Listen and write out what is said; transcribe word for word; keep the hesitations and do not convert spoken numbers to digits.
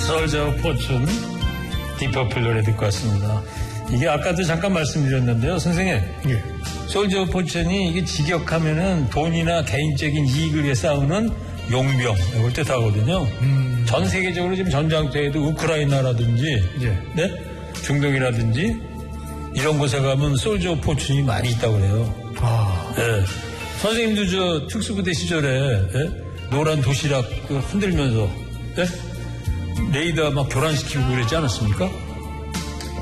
솔저 포춘 디퍼플 노래 듣고 왔습니다. 이게 아까도 잠깐 말씀드렸는데요, 선생님. 예. 솔저 포춘이 이게 직역하면은 돈이나 개인적인 이익을 위해 싸우는 용병 이걸 뜻하거든요. 음. 전 세계적으로 지금 전장터에도 우크라이나라든지, 예. 네, 중동이라든지 이런 곳에 가면 솔저 포춘이 많이 있다고 그래요. 아. 네. 선생님도 저 특수부대 시절에 네? 노란 도시락 흔들면서 네? 레이더 막 교란시키고 그랬지 않았습니까?